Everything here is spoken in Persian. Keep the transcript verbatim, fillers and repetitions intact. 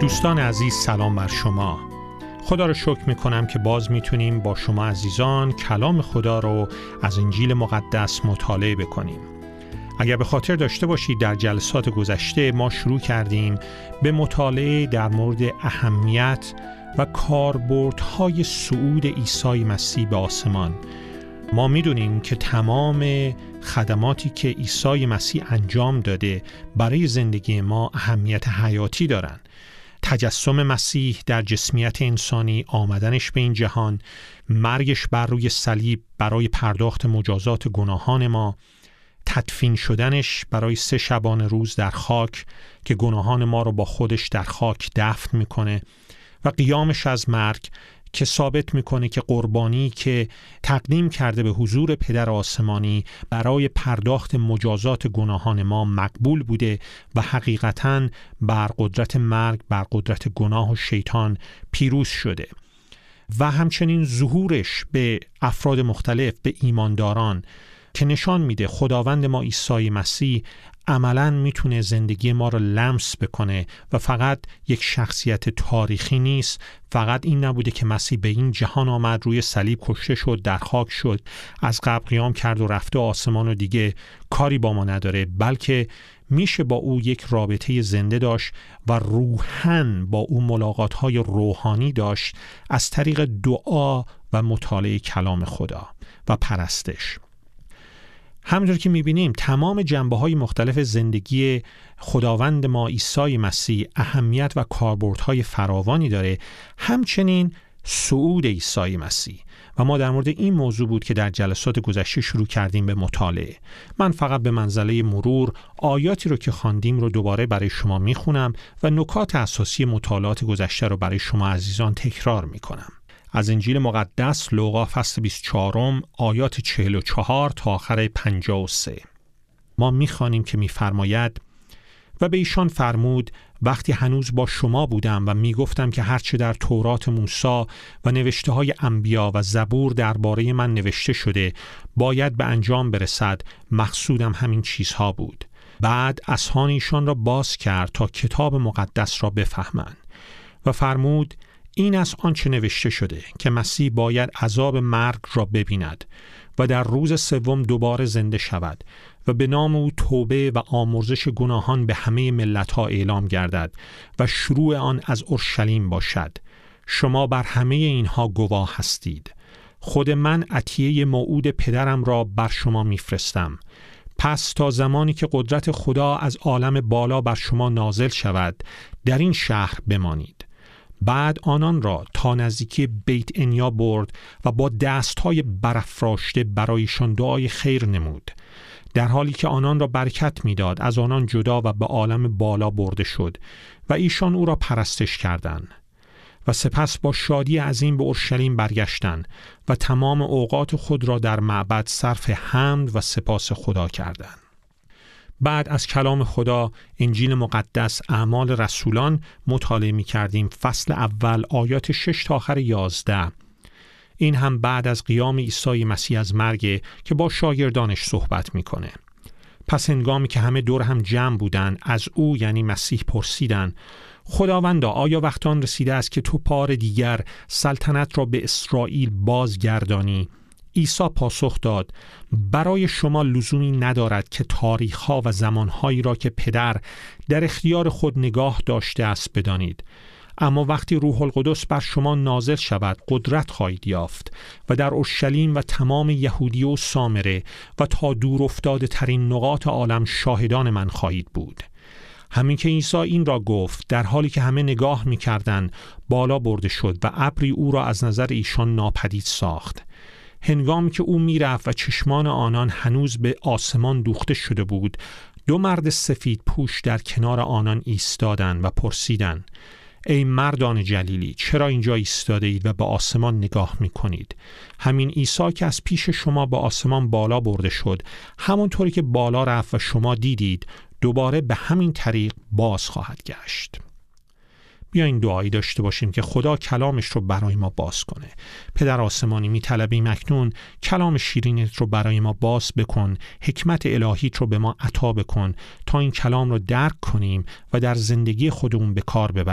دوستان عزیز، سلام بر شما. خدا رو شکر میکنم که باز میتونیم با شما عزیزان کلام خدا رو از انجیل مقدس مطالعه بکنیم. اگر به خاطر داشته باشید در جلسات گذشته ما شروع کردیم به مطالعه در مورد اهمیت و کاربردهای صعود عیسی مسیح به آسمان. ما میدونیم که تمام خدماتی که عیسی مسیح انجام داده برای زندگی ما اهمیت حیاتی دارن. تجسم مسیح در جسمیت انسانی، آمدنش به این جهان، مرگش بر روی صلیب برای پرداخت مجازات گناهان ما، تدفین شدنش برای سه شبانه روز در خاک که گناهان ما رو با خودش در خاک دفن میکنه و قیامش از مرگ که ثابت میکنه که قربانی که تقدیم کرده به حضور پدر آسمانی برای پرداخت مجازات گناهان ما مقبول بوده و حقیقتاً بر قدرت مرگ، بر قدرت گناه و شیطان پیروز شده. و همچنین ظهورش به افراد مختلف، به ایمانداران، که نشان میده خداوند ما عیسی مسیح عملاً میتونه زندگی ما رو لمس بکنه و فقط یک شخصیت تاریخی نیست. فقط این نبوده که مسیح به این جهان آمد، روی صلیب کشته شد، در خاک شد، از قبر قیام کرد و رفته آسمان و دیگه کاری با ما نداره، بلکه میشه با او یک رابطه زنده داشت و روحاً با او ملاقات‌های روحانی داشت از طریق دعا و مطالعه کلام خدا و پرستش. همونطور که می‌بینیم تمام جنبه‌های مختلف زندگی خداوند ما عیسی مسیح اهمیت و کاربردهای فراوانی داره، همچنین صعود عیسی مسیح. و ما در مورد این موضوع بود که در جلسات گذشته شروع کردیم به مطالعه. من فقط به منزله مرور آیاتی رو که خواندیم رو دوباره برای شما میخونم و نکات اساسی مطالعات گذشته رو برای شما عزیزان تکرار میکنم. از انجیل مقدس لوقا فصل بیست و چهار آیات چهل و چهار تا آخر پنجاه و سه ما میخوانیم که میفرماید: و به ایشان فرمود وقتی هنوز با شما بودم و میگفتم که هرچه در تورات موسی و نوشته های انبیا و زبور درباره من نوشته شده باید به انجام برسد، مقصودم همین چیزها بود. بعد اذهان ایشان را باز کرد تا کتاب مقدس را بفهمند و فرمود: این از آنچه نوشته شده که مسیح باید عذاب مرگ را ببیند و در روز سوم دوباره زنده شود و به نام او توبه و آمرزش گناهان به همه ملت‌ها اعلام گردد و شروع آن از اورشلیم باشد. شما بر همه اینها گواه هستید. خود من عطیه موعود پدرم را بر شما میفرستم. پس تا زمانی که قدرت خدا از عالم بالا بر شما نازل شود در این شهر بمانید. بعد آنان را تا نزدیکی بیت انیا برد و با دستهای برافراشته برایشان دعای خیر نمود. در حالی که آنان را برکت میداد از آنان جدا و به عالم بالا برده شد و ایشان او را پرستش کردند. و سپس با شادی عظیم به اورشلیم برگشتند و تمام اوقات خود را در معبد صرف حمد و سپاس خدا کردند. بعد از کلام خدا انجیل مقدس اعمال رسولان مطالعه می کردیم. فصل اول آیات شش تا آخر یازده. این هم بعد از قیام عیسی مسیح از مرگ که با شاگردانش صحبت میکنه. پس هنگامی که همه دور هم جمع بودن از او یعنی مسیح پرسیدن: خداوندا آیا وقت آن رسیده است که تو بار دیگر سلطنت را به اسرائیل بازگردانی؟ عیسی پاسخ داد: برای شما لزومی ندارد که تاریخ‌ها و زمانهایی را که پدر در اختیار خود نگاه داشته است بدانید، اما وقتی روح القدس بر شما نازل شود قدرت خواهید یافت و در اورشلیم و تمام یهودیه و سامره و تا دور افتاده ترین نقاط عالم شاهدان من خواهید بود. همین که عیسی این را گفت در حالی که همه نگاه می‌کردند بالا برده شد و ابری او را از نظر ایشان ناپدید ساخت. هنگامی که او میرفت و چشمان آنان هنوز به آسمان دوخته شده بود، دو مرد سفید پوش در کنار آنان ایستادند و پرسیدند: ای مردان جلیلی، چرا اینجا ایستاده اید و به آسمان نگاه می کنید؟ همین عیسی که از پیش شما به آسمان بالا برده شد، همونطوری که بالا رفت و شما دیدید، دوباره به همین طریق باز خواهد گشت. بیاین دعایی داشته باشیم که خدا کلامش رو برای ما باز کنه. پدر آسمانی، می‌طلبیم اکنون کلام شیرینت رو برای ما باز بکن، حکمت الهیت رو به ما عطا بکن تا این کلام رو درک کنیم و در زندگی خودمون به کار ببریم.